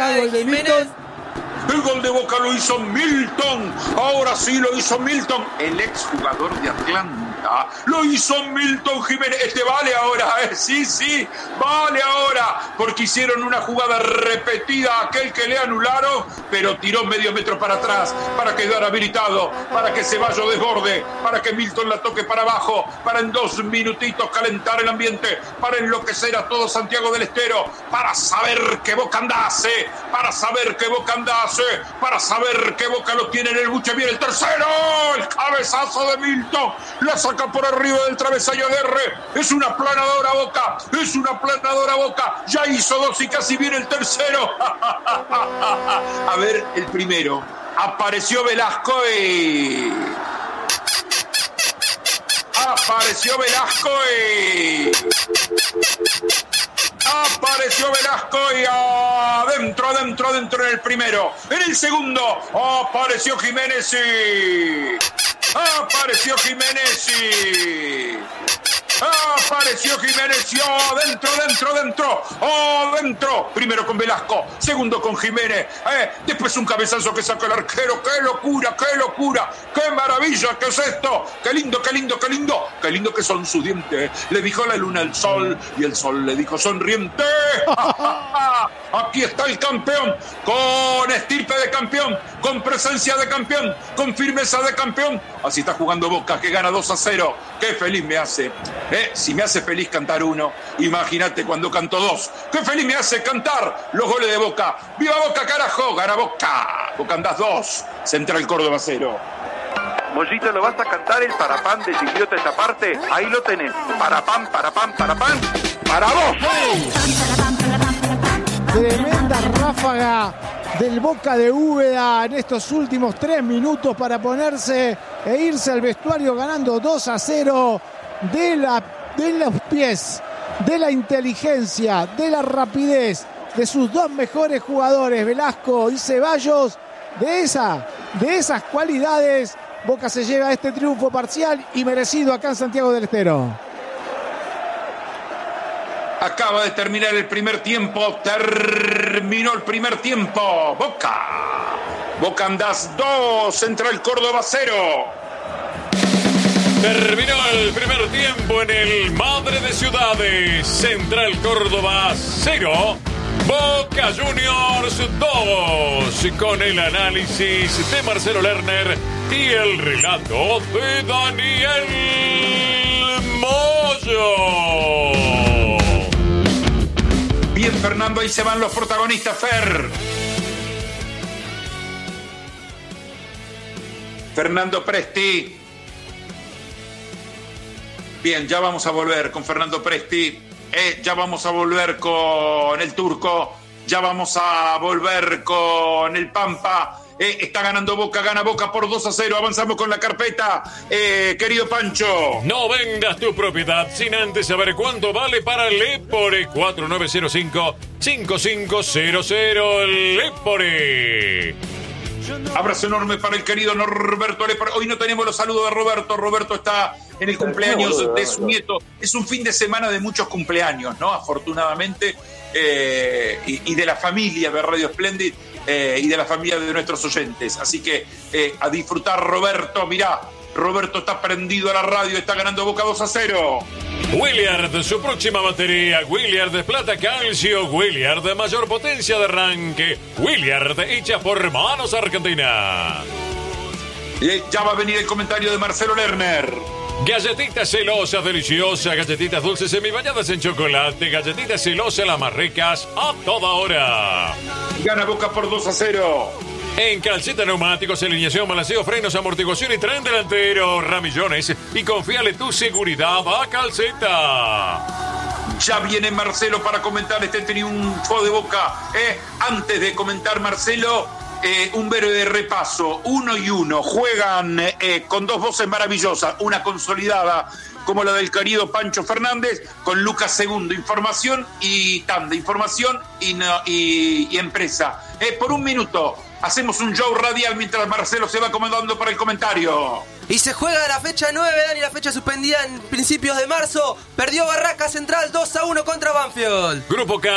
acá gol de Milton. El gol de Boca lo hizo Milton. Ahora sí lo hizo Milton. El exjugador de Atlanta. Lo hizo Milton Jiménez. Vale ahora. Sí, vale ahora. Porque hicieron una jugada repetida a aquel que le anularon. Pero tiró medio metro para atrás. Para quedar habilitado. Para que Ceballos desborde. Para que Milton la toque para abajo. Para en 2 minutitos calentar el ambiente. Para enloquecer a todo Santiago del Estero. Para saber que Boca andase. Para saber que Boca andase. Para saber que Boca lo tiene en el buche. Viene el tercero, el cabezazo de Milton, la saca por arriba del travesaño de R. Es una planadora Boca, es una planadora Boca. Ya hizo 2 y casi viene el tercero. A ver, el primero. Apareció Velasco y... Apareció Velasco y adentro en el primero. En el segundo apareció Jiménez y... Apareció Jiménez y adentro. Primero con Velasco, segundo con Jiménez. Después un cabezazo que sacó el arquero. ¡Qué locura! ¡Qué maravilla! ¿Qué es esto? ¡Qué lindo que son sus dientes! Le dijo la luna al sol y el sol le dijo sonriente. Aquí está el campeón, con estirpe de campeón, con presencia de campeón, con firmeza de campeón. Así está jugando Boca, que gana 2-0. ¡Qué feliz me hace! Si me hace feliz cantar 1, imagínate cuando canto 2. ¡Qué feliz me hace cantar los goles de Boca! ¡Viva Boca, carajo! ¡Gana Boca! Boca andás 2, Central Córdoba 0. Mollito, ¿lo vas a cantar el parapán de Idiota esa parte? Ahí lo tenés. Parapán, para vos. Tremenda ráfaga del Boca de Úbeda en estos últimos 3 minutos para ponerse e irse al vestuario ganando 2-0 de los pies, de la inteligencia, de la rapidez de sus 2 mejores jugadores, Velasco y Ceballos. De esas cualidades, Boca se llega a este triunfo parcial y merecido acá en Santiago del Estero. Acaba de terminar el primer tiempo. Terminó el primer tiempo. Boca andás 2, Central Córdoba 0. Terminó el primer tiempo en el Madre de Ciudades. Central Córdoba 0. Boca Juniors 2. Con el análisis de Marcelo Lerner y el relato de Daniel Moyo. Bien, Fernando, ahí se van los protagonistas, Fernando Presti. Bien, ya vamos a volver con Fernando Presti. Ya vamos a volver con el Turco. Ya vamos a volver con el Pampa. Está ganando Boca, gana Boca por 2-0. Avanzamos con la carpeta, querido Pancho. No vendas tu propiedad sin antes saber cuánto vale para Lepore. 4905-5500. Lepore. Abrazo enorme para el querido Norberto Lepore. Hoy no tenemos los saludos de Roberto. Roberto está en el cumpleaños de su nieto. Es un fin de semana de muchos cumpleaños, ¿no? Afortunadamente. Y de la familia de Radio Splendid. Y de la familia de nuestros oyentes. Así que a disfrutar, Roberto. Mirá, Roberto está prendido a la radio, está ganando Boca 2-0. Williard, su próxima batería. Williard de plata calcio. Williard de mayor potencia de arranque. Williard hecha por Manos Argentina. Ya va a venir el comentario de Marcelo Lerner. Galletitas celosas, deliciosas, galletitas dulces semibañadas en chocolate, galletitas celosas, las más ricas, a toda hora. Gana Boca por 2-0. En Calceta Neumáticos, alineación, balanceo, frenos, amortiguación y tren delantero, ramillones. Y confíale tu seguridad a Calceta. Ya viene Marcelo para comentar este triunfo de Boca. Antes de comentar, Marcelo, un breve repaso. 1-1. Juegan con 2 voces maravillosas. Una consolidada como la del querido Pancho Fernández, con Lucas Segundo. Información y tanda. Información y empresa. Por 1 minuto hacemos un show radial mientras Marcelo se va acomodando para el comentario. Y se juega la fecha 9, Dani, la fecha suspendida en principios de marzo. Perdió Barraca Central 2-1 contra Banfield. Grupo K.